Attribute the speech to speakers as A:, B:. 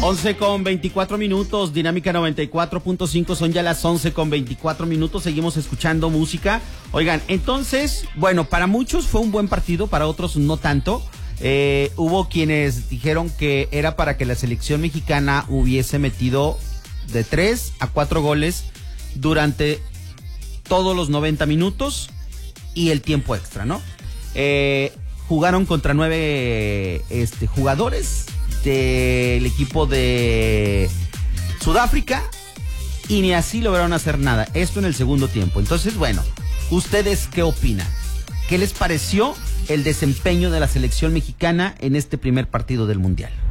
A: 11:24, Dinámica 94.5, son ya las 11:24, seguimos escuchando música. Oigan, entonces, bueno, para muchos fue un buen partido, para otros no tanto. Hubo quienes dijeron que era para que la selección mexicana hubiese metido de 3 a 4 goles durante todos los 90 minutos y el tiempo extra, ¿no? Jugaron contra 9 jugadores del equipo de Sudáfrica y ni así lograron hacer nada. Esto en el segundo tiempo. Entonces, bueno, ¿ustedes qué opinan? ¿Qué les pareció el desempeño de la selección mexicana en este primer partido del Mundial?